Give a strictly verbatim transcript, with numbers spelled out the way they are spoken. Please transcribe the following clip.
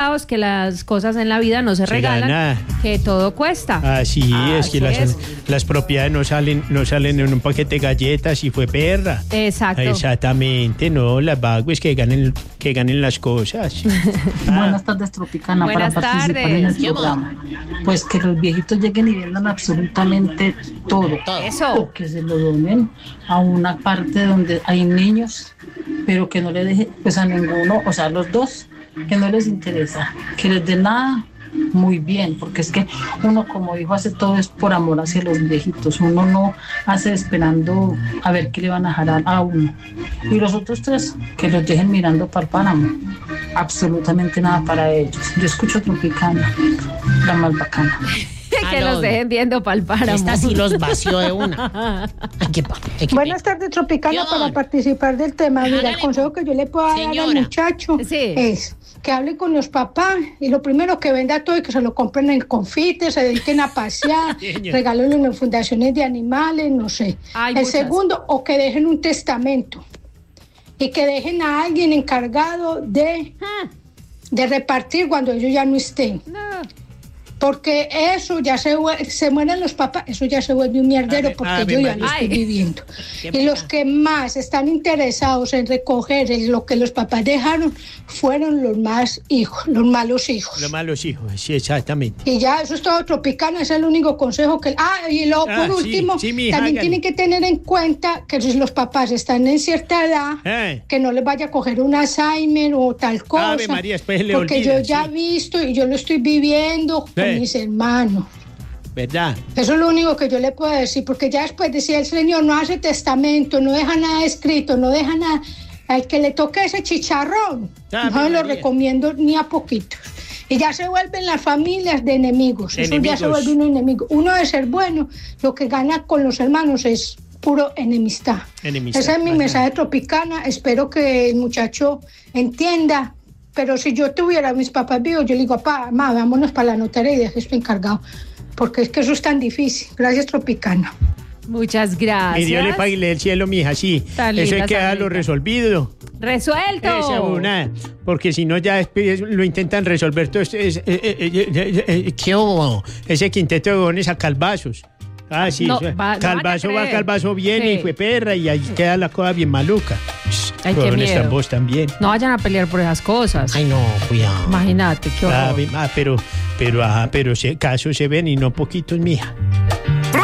acostumbrados que las cosas en la vida no se, Se regalan, gana. que todo cuesta. Así es, Así que las, es. las propiedades no salen, no salen en un paquete de galletas y fue perra. Exacto. Exactamente, no, las vagues que ganen, que ganen las cosas. Buenas tardes, Tropicana, Buenas para participar en tardes. el programa. Pues que los viejitos lleguen y vendan absolutamente todo. Eso. O que se lo donen a una parte donde hay niños, pero que no le deje pues a ninguno, o sea, a los dos, que no les interesa, que les dé nada. Muy bien, porque es que uno como hijo hace todo es por amor hacia los viejitos, uno no hace esperando a ver qué le van a dejar a uno. Y los otros tres, que los dejen mirando para el páramo, absolutamente nada para ellos. Yo escucho Tropicana, la más bacana. Que Aló. los dejen viendo pa'l páramo. Esta sí los vació de una. Ay, qué pa- ay, qué Buenas pe- tardes, Tropicana, Dios. para participar del tema. Mira, Hágale. el consejo que yo le puedo dar Señora. al muchacho Sí. es que hable con los papás y lo primero que venda todo y que se lo compren en confites, se dediquen a pasear, Señor. regálenlo en fundaciones de animales, no sé. Hay el muchas. segundo, o que dejen un testamento y que dejen a alguien encargado de, de repartir cuando ellos ya no estén. No. Porque eso ya se, vue- se mueren los papás, eso ya se vuelve un mierdero Ave- porque Ave yo ya María. lo estoy Ay. viviendo. Qué Y los pena. que más están interesados en recoger es lo que los papás dejaron fueron los más hijos, los malos hijos. Los malos hijos, sí, exactamente. Y ya, eso es todo, Tropicana, ese es el único consejo que... Ah, y luego, Ah, por sí, último, sí, mija, también hágale. tienen que tener en cuenta que si los papás están en cierta edad, Eh. que no les vaya a coger un Alzheimer o tal cosa. Ave María, después le porque olvida, yo ya sí. he visto y yo lo estoy viviendo con Eh. mis hermanos. ¿Verdad? Eso es lo único que yo le puedo decir, porque ya después decía el Señor, no hace testamento, no deja nada escrito, no deja nada. Al que le toque ese chicharrón, Ave no se lo María. recomiendo ni a poquitos. Y ya se vuelven las familias de enemigos. Eso ya Enemigos. se vuelve un enemigo. Uno de ser bueno, lo que gana con los hermanos es puro enemistad. Enemistad, Ese es mi vaya. mensaje, Tropicana. Espero que el muchacho entienda. Pero si yo tuviera a mis papás vivos, yo le digo, papá, mamá, vámonos para la notaría y deje esto encargado. Porque es que eso es tan difícil. Gracias, Tropicana. Muchas gracias. Mi Dios le pague del cielo, mija, sí. Tan Eso hay linda que esa dejarlo linda. resolvido. Resuelto. Esa una, porque si no ya después lo intentan resolver todo esto. Es, eh, eh, eh, eh, eh, ¿qué hubo? Ese quinteto de bones a calvazos. Ah, sí, No, eso es. va- no Calvazo vaya a va, creer. calvazo viene Sí. y fue perra y ahí queda la cosa bien maluca. Ay, qué Huevones miedo. tan vos también. No vayan a pelear por esas cosas. Ay, no, cuidado. Imagínate, qué horror. Ah, ah, pero, pero, ajá, pero se, casos se ven y no poquitos, mija.